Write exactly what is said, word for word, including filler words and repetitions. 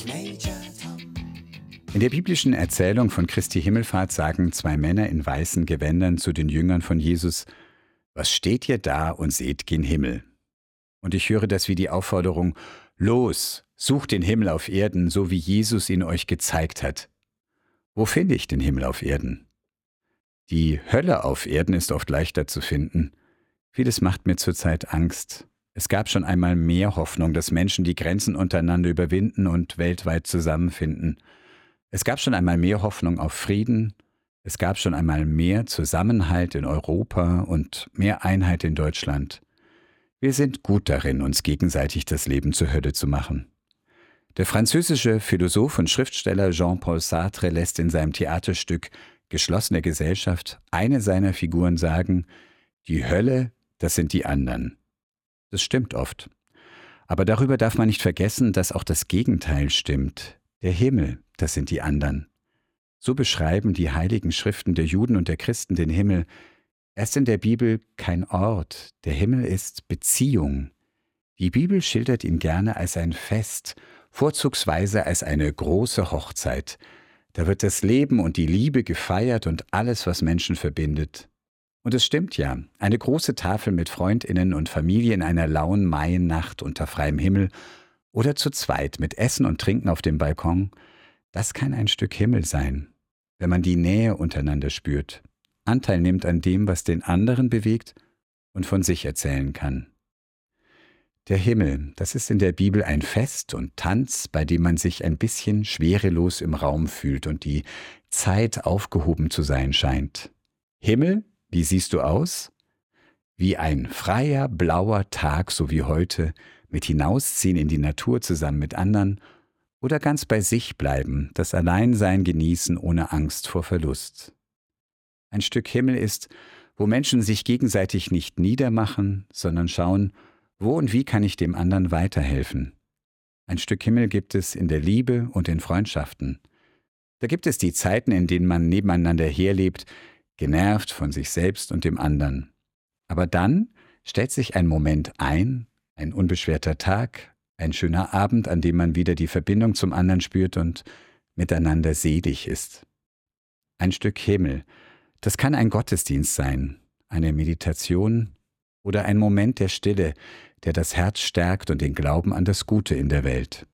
In der biblischen Erzählung von Christi Himmelfahrt sagen zwei Männer in weißen Gewändern zu den Jüngern von Jesus: Was steht ihr da und seht gen Himmel? Und ich höre das wie die Aufforderung: Los, sucht den Himmel auf Erden, so wie Jesus ihn euch gezeigt hat. Wo finde ich den Himmel auf Erden? Die Hölle auf Erden ist oft leichter zu finden. Vieles macht mir zurzeit Angst. Es gab schon einmal mehr Hoffnung, dass Menschen die Grenzen untereinander überwinden und weltweit zusammenfinden. Es gab schon einmal mehr Hoffnung auf Frieden. Es gab schon einmal mehr Zusammenhalt in Europa und mehr Einheit in Deutschland. Wir sind gut darin, uns gegenseitig das Leben zur Hölle zu machen. Der französische Philosoph und Schriftsteller Jean-Paul Sartre lässt in seinem Theaterstück Geschlossene Gesellschaft eine seiner Figuren sagen: Die Hölle, das sind die anderen. Das stimmt oft. Aber darüber darf man nicht vergessen, dass auch das Gegenteil stimmt. Der Himmel, das sind die anderen. So beschreiben die heiligen Schriften der Juden und der Christen den Himmel. Er ist in der Bibel kein Ort. Der Himmel ist Beziehung. Die Bibel schildert ihn gerne als ein Fest, vorzugsweise als eine große Hochzeit. Da wird das Leben und die Liebe gefeiert und alles, was Menschen verbindet. Und es stimmt ja, eine große Tafel mit FreundInnen und Familie in einer lauen Maiennacht unter freiem Himmel oder zu zweit mit Essen und Trinken auf dem Balkon, das kann ein Stück Himmel sein, wenn man die Nähe untereinander spürt, Anteil nimmt an dem, was den anderen bewegt und von sich erzählen kann. Der Himmel, das ist in der Bibel ein Fest und Tanz, bei dem man sich ein bisschen schwerelos im Raum fühlt und die Zeit aufgehoben zu sein scheint. Himmel, wie siehst du aus? Wie ein freier, blauer Tag, so wie heute, mit hinausziehen in die Natur zusammen mit anderen oder ganz bei sich bleiben, das Alleinsein genießen ohne Angst vor Verlust. Ein Stück Himmel ist, wo Menschen sich gegenseitig nicht niedermachen, sondern schauen, wo und wie kann ich dem anderen weiterhelfen. Ein Stück Himmel gibt es in der Liebe und in Freundschaften. Da gibt es die Zeiten, in denen man nebeneinander herlebt, genervt von sich selbst und dem anderen. Aber dann stellt sich ein Moment ein, ein unbeschwerter Tag, ein schöner Abend, an dem man wieder die Verbindung zum anderen spürt und miteinander selig ist. Ein Stück Himmel, das kann ein Gottesdienst sein, eine Meditation oder ein Moment der Stille, der das Herz stärkt und den Glauben an das Gute in der Welt.